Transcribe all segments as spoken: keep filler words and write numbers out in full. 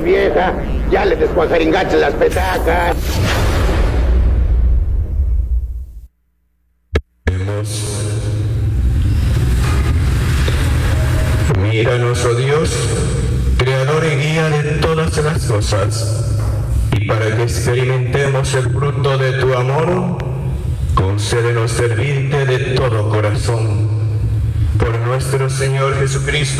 vieja, ya le descuajaringaste las petacas. Míranos, oh Dios, creador y guía de todas las cosas, y para que experimentemos el fruto de tu amor, concédenos servirte de todo corazón. Por nuestro Señor Jesucristo.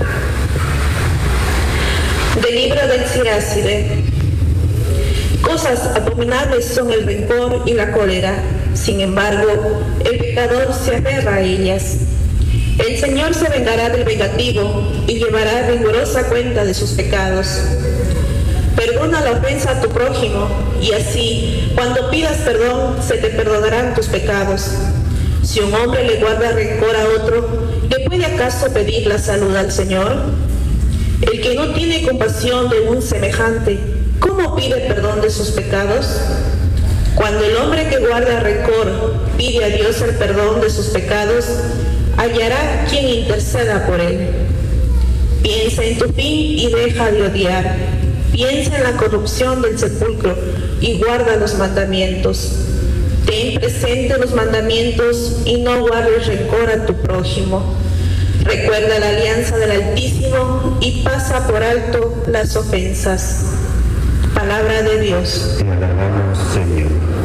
Del libro del Siracide. Cosas abominables son el rencor y la cólera. Sin embargo, el pecador se aferra a ellas. El Señor se vengará del vengativo y llevará rigurosa cuenta de sus pecados. Perdona la ofensa a tu prójimo, y así, cuando pidas perdón, se te perdonarán tus pecados. Si un hombre le guarda rencor a otro, ¿le puede acaso pedir la salud al Señor? El que no tiene compasión de un semejante, ¿cómo pide perdón de sus pecados? Cuando el hombre que guarda rencor pide a Dios el perdón de sus pecados, hallará quien interceda por él. Piensa en tu fin y deja de odiar. Piensa en la corrupción del sepulcro y guarda los mandamientos. Ten presente los mandamientos y no guardes rencor a tu prójimo. Recuerda la alianza del Altísimo y pasa por alto las ofensas. Palabra de Dios. Te alabamos, Señor.